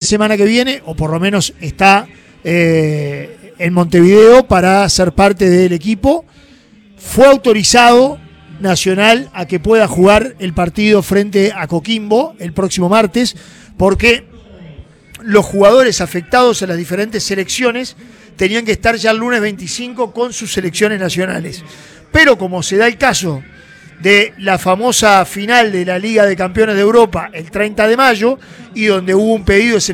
semana que viene, o por lo menos está en Montevideo para ser parte del equipo. Fue autorizado Nacional a que pueda jugar el partido frente a Coquimbo el próximo martes, porque los jugadores afectados a las diferentes selecciones tenían que estar ya el lunes 25 con sus selecciones nacionales. Pero como se da el caso de la famosa final de la Liga de Campeones de Europa el 30 de mayo, y donde hubo un pedido de